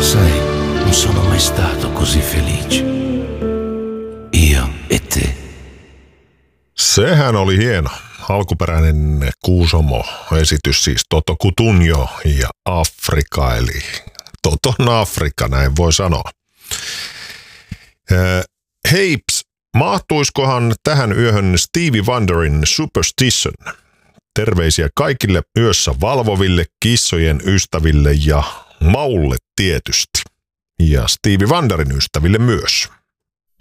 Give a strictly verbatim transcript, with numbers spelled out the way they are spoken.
Sai, non sono mai stato così felice. Io e te. Sehän oli hieno. Alkuperäinen Kuusomo-esitys, siis Toto Cutugno ja Afrika, eli Toton Afrikka, näin voi sanoa. Äh, heips, mahtuiskohan tähän yöhön Stevie Wonderin Superstition? Terveisiä kaikille yössä valvoville, kissojen ystäville ja Maulle tietysti. Ja Stevie Wonderin ystäville myös.